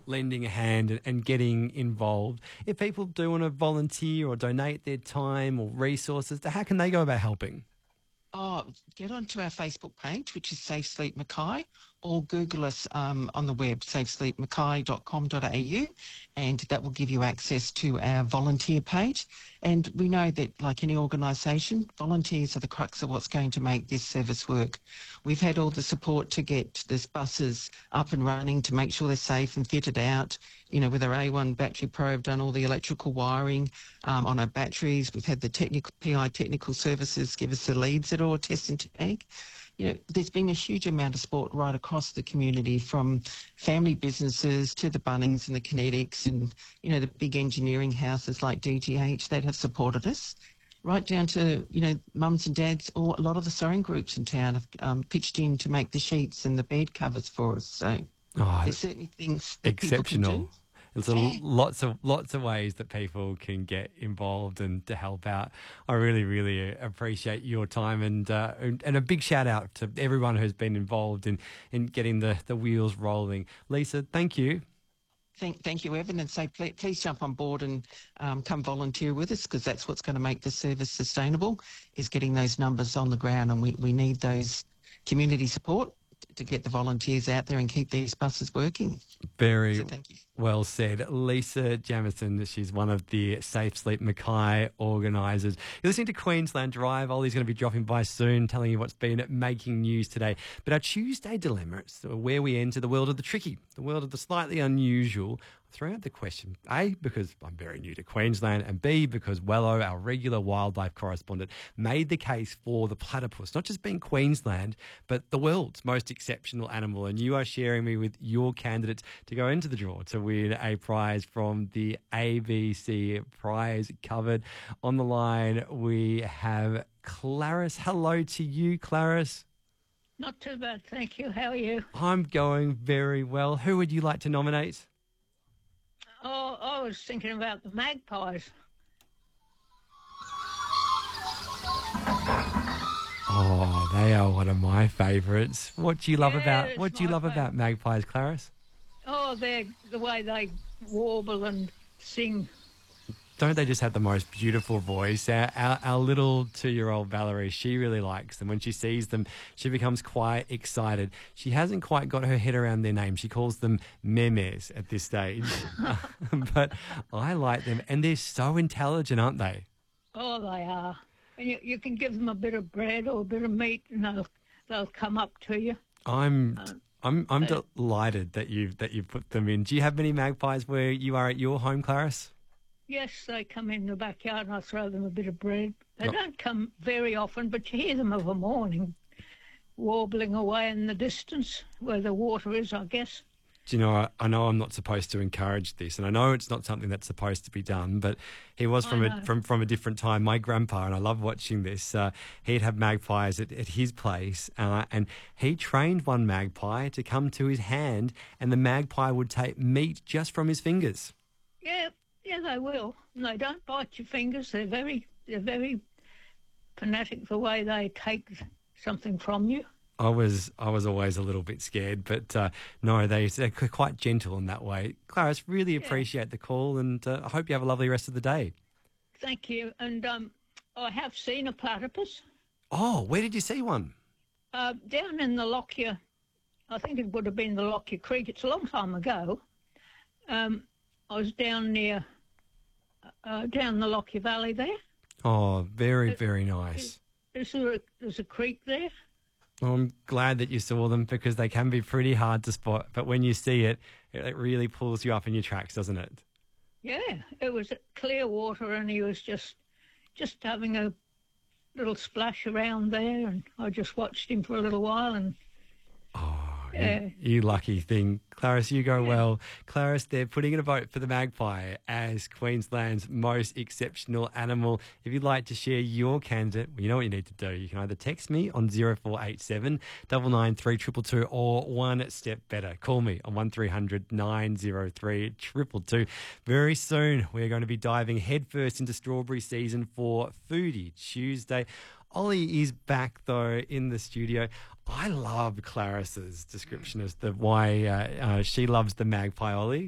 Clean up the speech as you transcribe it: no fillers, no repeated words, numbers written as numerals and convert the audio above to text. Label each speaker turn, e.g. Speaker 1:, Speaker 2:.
Speaker 1: lending a hand and getting involved. If people do want to volunteer or donate their time or resources, how can they go about helping?
Speaker 2: Oh, get onto our Facebook page, which is Safe Sleep Mackay, or Google us on the web, safesleepmackay.com.au, and that will give you access to our volunteer page. And we know that, like any organisation, volunteers are the crux of what's going to make this service work. We've had all the support to get these buses up and running, to make sure they're safe and fitted out. You know, with our A1 Battery Pro, have done all the electrical wiring on our batteries. We've had the PI technical services give us the leads at all, test and tag. You know, there's been a huge amount of support right across the community, from family businesses to the Bunnings and the Kinetics and, you know, the big engineering houses like DGH that have supported us, right down to, you know, mums and dads, or a lot of the sewing groups in town have pitched in to make the sheets and the bed covers for us. So there's certainly things that people can do.
Speaker 1: There's lots of ways that people can get involved and to help out. I really, really appreciate your time, and a big shout out to everyone who's been involved in getting the wheels rolling. Lisa, thank you.
Speaker 2: Thank you, Evan, and say please jump on board and come volunteer with us, because that's what's going to make the service sustainable, is getting those numbers on the ground, and we need those community support to get the volunteers out there and keep these buses working.
Speaker 1: Very
Speaker 2: Thank you.
Speaker 1: well said. Lisa Jamieson, she's one of the Safe Sleep Mackay organisers. You're listening to Queensland Drive. Ollie's going to be dropping by soon, telling you what's been making news today. But our Tuesday dilemma is where we enter the world of the tricky, the world of the slightly unusual. Throw out the question, A, because I'm very new to Queensland, and B, because Wello, our regular wildlife correspondent, made the case for the platypus, not just being Queensland, but the world's most exceptional animal. And you are sharing me with your candidates to go into the draw to win a prize from the ABC prize cupboard. On the line, we have Clarice. Hello to you, Clarice.
Speaker 3: Not too bad, thank you. How are you?
Speaker 1: I'm going very well. Who would you like to nominate?
Speaker 3: Oh, I was thinking about the magpies.
Speaker 1: Oh, they are one of my favourites. What do you love about magpies, Clarice?
Speaker 3: Oh, they're the way they warble and sing.
Speaker 1: Don't they just have the most beautiful voice? Our little 2-year-old Valerie, she really likes them. When she sees them, she becomes quite excited. She hasn't quite got her head around their name. She calls them memes at this stage. But I like them, and they're so intelligent, aren't they?
Speaker 3: Oh, they are. And you can give them a bit of bread or a bit of meat, and they'll come up to you.
Speaker 1: I'm delighted that you've put them in. Do you have many magpies where you are at your home, Clarice?
Speaker 3: Yes, they come in the backyard and I throw them a bit of bread. They don't come very often, but you hear them of a morning warbling away in the distance where the water is, I guess.
Speaker 1: Do you know, I know I'm not supposed to encourage this, and I know it's not something that's supposed to be done, but he was from a different time. My grandpa, and I love watching this, he'd have magpies at his place, and he trained one magpie to come to his hand, and the magpie would take meat just from his fingers.
Speaker 3: Yeah, they will. And they don't bite your fingers. They're very fanatic the way they take something from you.
Speaker 1: I was always a little bit scared, but no, they're quite gentle in that way. Clarice, really appreciate the call, and I hope you have a lovely rest of the day.
Speaker 3: Thank you. And I have seen a platypus.
Speaker 1: Oh, where did you see one?
Speaker 3: Down in the Lockyer. I think it would have been the Lockyer Creek. It's a long time ago. I was down near down the Lockyer Valley there.
Speaker 1: Oh, very, very nice.
Speaker 3: There's a creek there.
Speaker 1: Well, I'm glad that you saw them, because they can be pretty hard to spot. But when you see it, it really pulls you up in your tracks, doesn't it?
Speaker 3: Yeah, it was clear water, and he was just having a little splash around there, and I just watched him for a little while. And
Speaker 1: you lucky thing. Clarice, you go well. Clarice, they're putting in a vote for the magpie as Queensland's most exceptional animal. If you'd like to share your candidate, well, you know what you need to do. You can either text me on 0487 993 222, or one step better, call me on 1300 903 222. Very soon, we're going to be diving headfirst into strawberry season for Foodie Tuesday. Ollie is back, though, in the studio. I love Clarice's description as to why she loves the magpie, Ollie.